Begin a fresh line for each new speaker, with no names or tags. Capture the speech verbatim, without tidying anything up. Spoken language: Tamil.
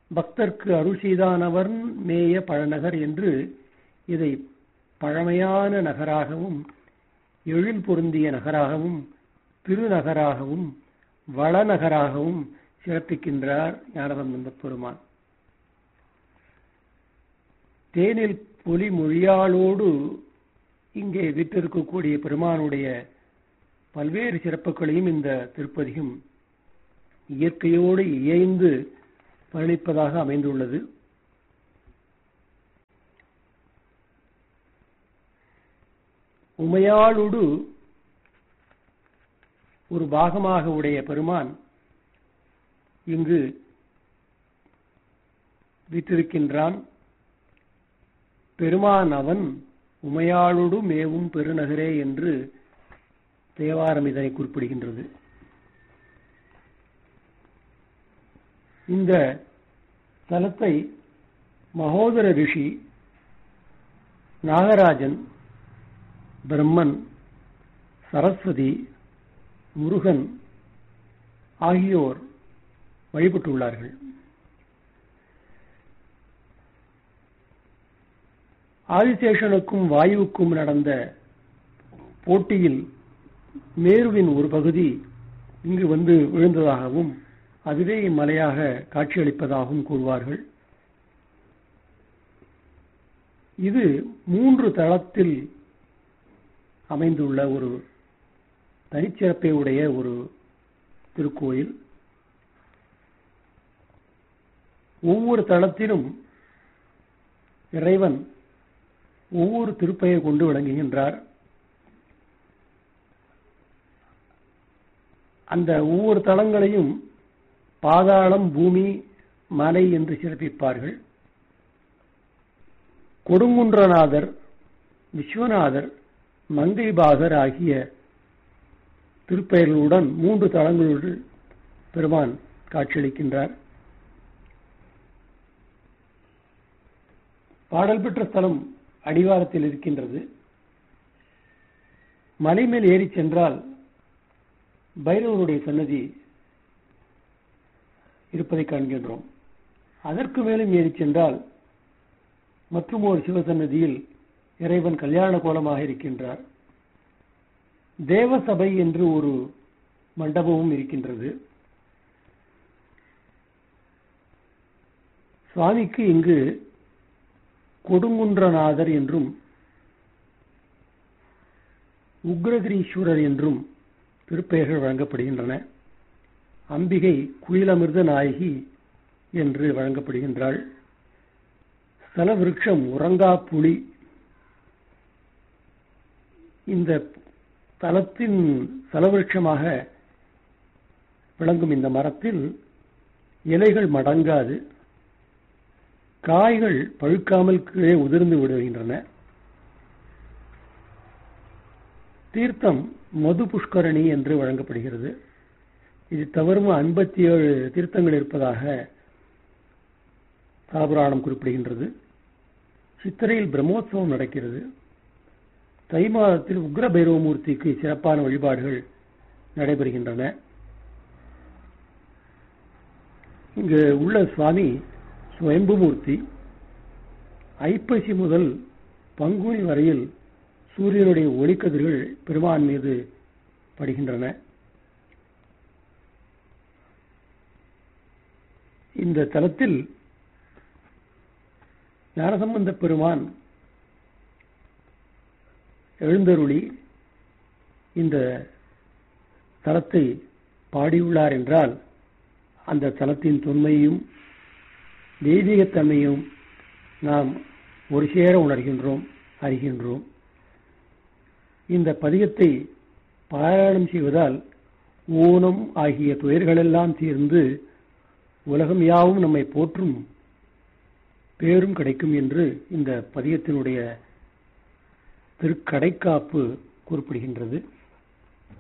பக்தர்க்கு அருள் செய்தானவர் மேய பழநகர் என்று இதை பழமையான நகராகவும் எழில் பொருந்திய நகராகவும் திருநகராகவும் வளநகராகவும் சிறப்பிக்கின்றார் ஞானசம்பந்த பெருமான். தேனில் பொலி மொழியாளோடு இங்கே விற்றிருக்கக்கூடிய பெருமானுடைய பல்வேறு சிறப்புகளையும் இந்த திருப்பதிகம் இயற்கையோடு இயைந்து பழனிப்பதாக அமைந்துள்ளது. உமையாளோடு ஒரு பாகமாக உடைய பெருமான் இங்கு விற்றிருக்கின்றான். பெருமான் அவன் உமையாளோடு மேவும் பெருநகரே என்று தேவாரம் இதனை குறிப்பிடுகின்றது. இந்த தலத்தை மகோதர ரிஷி, நாகராஜன், பிரம்மன், சரஸ்வதி, முருகன் ஆகியோர் வழிபட்டுள்ளார்கள். ஆதிசேஷனுக்கும் வாயுவுக்கும் நடந்த போட்டியில் மேருவின் ஒரு பகுதி இங்கு வந்து விழுந்ததாகவும் அதுவே இம்மலையாக காட்சியளிப்பதாகவும் கூறுவார்கள். இது மூன்று தளத்தில் அமைந்துள்ள ஒரு தனிச்சிறப்பை உடைய ஒரு திருக்கோயில். ஒவ்வொரு தளத்திலும் இறைவன் ஒவ்வொரு திருப்பெயர் கொண்டு விளங்குகின்றார். அந்த ஒவ்வொரு தலங்களையும் பாதாளம், பூமி, மலை என்று சிறப்பிப்பார்கள். கொடுங்குன்றநாதர், விஸ்வநாதர், மங்கைபாகர் ஆகிய திருப்பெயர்களுடன் மூன்று தலங்களோடு பெருமான் காட்சியளிக்கின்றார். பாடல் பெற்ற ஸ்தலம் அடிவாரத்தில் இருக்கின்றது. மலை மேல் ஏறி சென்றால் பைரவருடைய சன்னதி இருப்பதை காண்கின்றோம். அதற்கு மேலும் ஏறி சென்றால் மற்றும் ஒரு சிவசன்னதியில் இறைவன் கல்யாண கோலமாக இருக்கின்றார். தேவசபை என்று ஒரு மண்டபமும் இருக்கின்றது. சுவாமிக்கு இங்கு கொடுங்குன்றநாதர் என்றும் உக்ரகிரீஸ்வரர் என்றும் திருப்பெயர்கள் வழங்கப்படுகின்றன. அம்பிகை குயிலமிர்த நாயகி என்று வழங்கப்படுகின்றாள். ஸ்தல விருட்சம் உறங்கா புலி. இந்த தலத்தின் ஸ்தலவிருட்சமாக விளங்கும் இந்த மரத்தில் இலைகள் மடங்காது, காய்கள் பழுக்காமல் கீழே உதிர்ந்து விடுகின்றன. தீர்த்தம் மது புஷ்கரணி என்று வழங்கப்படுகிறது. இது தவிர ஐம்பத்தி ஏழு தீர்த்தங்கள் இருப்பதாக தலபுராணம் குறிப்பிடுகின்றது. சித்திரையில் பிரம்மோற்சவம் நடக்கிறது. தை மாதத்தில் உக்ர பைரவமூர்த்திக்கு சிறப்பான வழிபாடுகள் நடைபெறுகின்றன. இங்கு உள்ள சுவாமி சுயம்புமூர்த்தி. ஐப்பசி முதல் பங்குனி வரையில் சூரியனுடைய ஒளிக்கதிர்கள் பெருமான் மீது படுகின்றன. இந்த தலத்தில் ஞானசம்பந்த பெருமான் எழுந்தருளி இந்த தலத்தை பாடியுள்ளார் என்றால் அந்த தலத்தின் தொன்மையும் தெய்வீகத்தன்மையும் நாம் ஒரு சேர உணர்கின்றோம், அறிகின்றோம். இந்த பதிகத்தை பாராயணம் செய்வதால் ஊனம் ஆகிய துயர்களெல்லாம் தீர்ந்து உலகம் யாவும் நம்மை போற்றும் பேரும் கிடைக்கும் என்று இந்த பதிகத்தினுடைய திருக்கடைக்காப்பு குறிப்பிடுகின்றது.